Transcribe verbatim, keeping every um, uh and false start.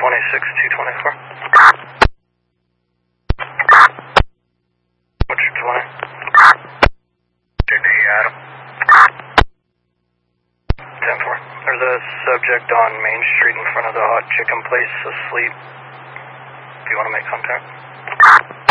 twenty-six two twenty-four. What's your twenty? J D Adam. ten four. There's a subject on Main Street in front of the hot chicken place asleep. Do you want to make contact?